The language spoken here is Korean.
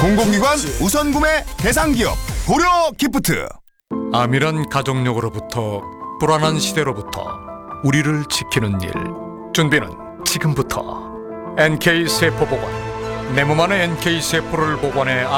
공공기관 우선구매 대상기업 고려기프트. 암이란 가족력으로부터 불안한 시대로부터 우리를 지키는 일. 준비는 지금부터. NK세포보관. 내 몸 안의 NK세포를 보관해